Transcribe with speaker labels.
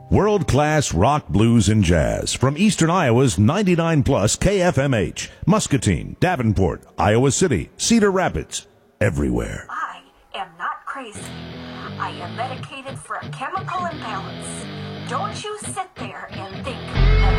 Speaker 1: World-class rock, blues, and jazz from Eastern Iowa's 99 plus KFMH, Muscatine, Davenport, Iowa City, Cedar Rapids, everywhere.
Speaker 2: I am not crazy. I am medicated for a chemical imbalance. Don't you sit there and think